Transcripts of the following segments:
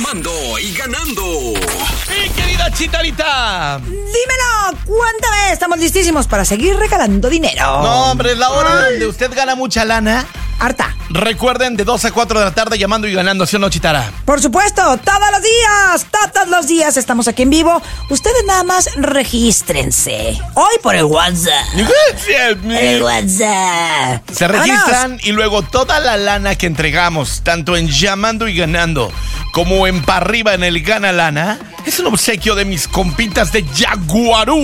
Llamando y ganando. Mi querida Chitarita. Dímelo, cuéntame. Estamos listísimos para seguir regalando dinero. No, hombre, es la hora donde usted gana mucha lana. Harta. Recuerden, de 2 a 4 de la tarde llamando y ganando, ¿sí o no, Chitara? Por supuesto, todos los días estamos aquí en vivo. Ustedes nada más regístrense. Hoy por el WhatsApp. El WhatsApp. Se registran y luego toda la lana que entregamos, tanto en llamando y ganando, como en pa' arriba en el gana lana, es un obsequio de mis compitas de Yaguarú.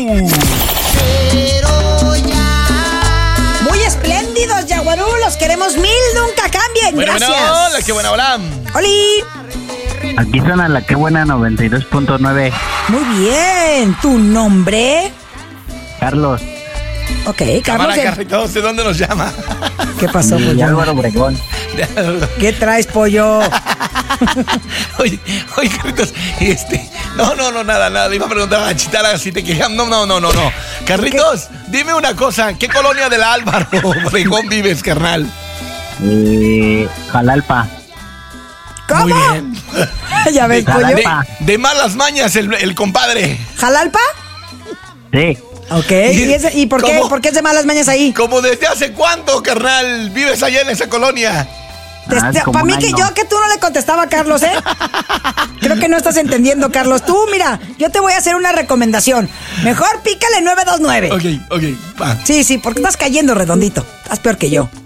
Muy espléndidos, Yaguarú. Los queremos mil, nunca cambien. Gracias. Hola, qué buena, hola. ¡Oli! Aquí suena la que buena 92.9. Muy bien. ¿Tu nombre? Carlos. Ok, Carlos. Cámara, Carlitos, ¿de dónde nos llama? ¿Qué pasó, Y pollo? Álvaro Obregón. ¿Qué traes, pollo? Oye, Carlitos, no, nada. Iba a preguntar a Chitara si te querían. No. Carlitos, dime una cosa. ¿Qué colonia de la Álvaro Obregón vives, carnal? Jalalpa. ¿Cómo? Muy bien. Ya ves, pollo. Jalalpa. De malas mañas el compadre. ¿Jalalpa? Sí. Ok. ¿Y por qué? ¿Cómo? ¿Por qué es de malas mañas ahí? ¿Cómo desde hace cuánto, carnal, vives allá en esa colonia? como Para mí un que año. tú no le contestaba a Carlos, ¿eh? Creo que no estás entendiendo, Carlos. Tú, mira, yo te voy a hacer una recomendación. Mejor pícale 929. Ok, va. Sí, porque estás cayendo redondito. Estás peor que yo.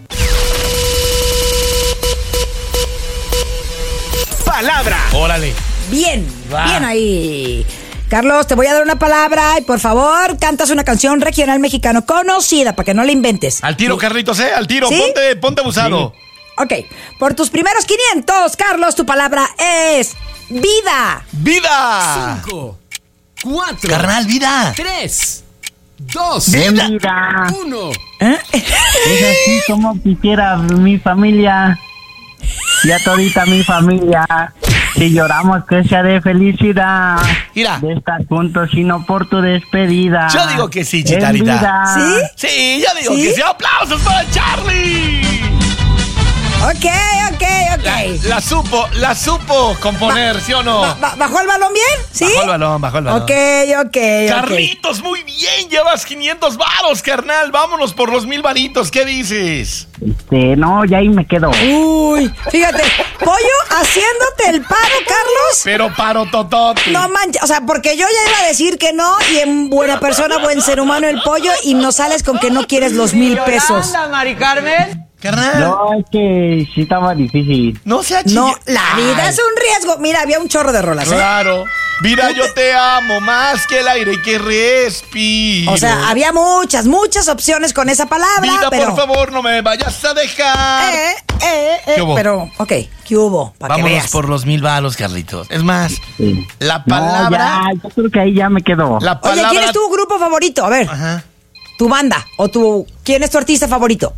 Palabra. Órale. Bien, Va. bien ahí. Carlos, te voy a dar una palabra y por favor cantas una canción regional mexicano conocida para que no la inventes. Al tiro, Carlitos, al tiro. ¿Sí? Ponte abusado. Ok, por tus primeros 500, Carlos, tu palabra es vida. ¡Vida! 5, 4, Carnal, vida. 3, 2, Ven, vida. 1. Es así como quisiera mi familia. Ya todita mi familia. Si lloramos que sea de felicidad. Mira. De estar juntos y no por tu despedida. Yo digo que sí, En Chitarita. vida. ¿Sí? Sí, yo digo ¿Sí? que sí. ¡Aplausos para Charlie! Ok. La supo componer, ¿sí o no? ¿Bajó el balón bien? ¿Sí? Bajó el balón. Ok. Carlitos, muy bien, llevas 500 varos, carnal. Vámonos por los 1000 varitos, ¿qué dices? No, ya ahí me quedo. Uy, fíjate, pollo haciéndote el paro, Carlos. Pero paro totote. No manches, o sea, porque yo ya iba a decir que no y en buena persona, buen ser humano el pollo y no sales con que no quieres los 1000 pesos. Mari Carmen. Carnal. No, es que sí estaba difícil. No sea No, la vida es un riesgo. Mira, había un chorro de rolas, ¿eh? Claro. Vida, yo te amo más que el aire que respiro. O sea, había muchas opciones con esa palabra, Vida, pero... por favor, no me vayas a dejar. ¿Qué hubo? Pero, ok, ¿qué hubo? Para que Vámonos veas. por los 1000 varos, Carlitos. Es más, Sí. la palabra... No, ya, yo creo que ahí ya me quedo. La Oye, palabra... ¿quién es tu grupo favorito? A ver, Ajá. tu banda o ¿quién es tu artista favorito?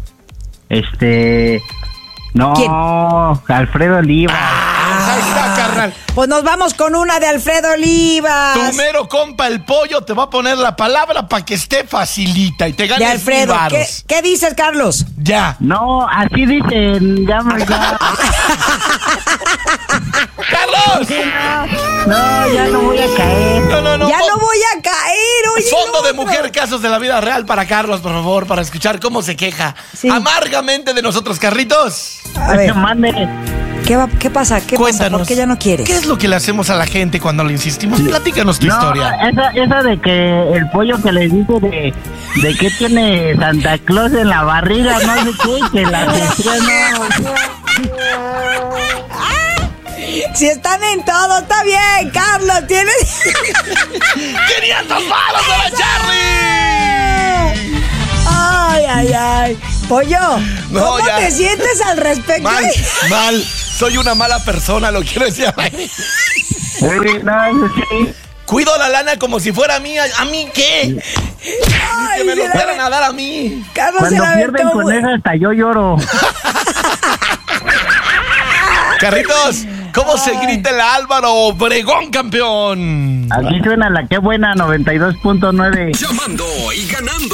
No, ¿Quién? Alfredo Oliva. Ahí está, carnal. Pues nos vamos con una de Alfredo Olivas. Tu mero compa, el pollo, te va a poner la palabra para que esté facilita y te De ganes 1000 Alfredo. varos. ¿Qué dices, Carlos? Ya. No, así dicen. Ya. ¡Carlos! No, ya no voy a caer. No. Ya no voy a caer, oye. Fondo no, de mujer, casos de la vida real para Carlos, por favor, para escuchar cómo se queja Sí. amargamente de nosotros, Carlitos. A ver, Mande. ¿qué pasa? ¿Qué Cuéntanos. pasa? ¿Por qué ya no quieres? ¿Qué es lo que le hacemos a la gente cuando le insistimos? Platícanos tu No, historia. esa de que el pollo que les dice de que tiene Santa Claus en la barriga, no sé qué, que la gestiona. Si están en todo, está bien, Carlos, tienes... 500 varos para Charlie. Ay. Pollo, No, ¿cómo ya. te sientes al respecto? Mal. Soy una mala persona, lo quiero decir. No, eso sí. Cuido la lana como si fuera mía. ¿A mí qué? Que me lo fueran a dar a mí. Carlos Cuando se la pierden aventó, con güey. eso hasta yo lloro. Carritos, ¿cómo se grita el Álvaro Obregón, campeón? Aquí suena la que buena 92.9. Llamando y ganando.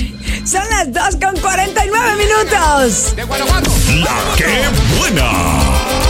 Son las 2:49 minutos. La que buena.